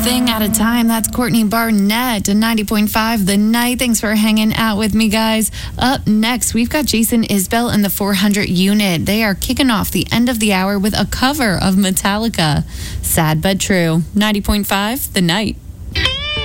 thing at a time. That's Courtney Barnett and 90.5 The Night. Thanks for hanging out with me, guys. Up next, we've got Jason Isbell and the 400 Unit. They are kicking off the end of the hour with a cover of Metallica. Sad but true. 90.5 The Night.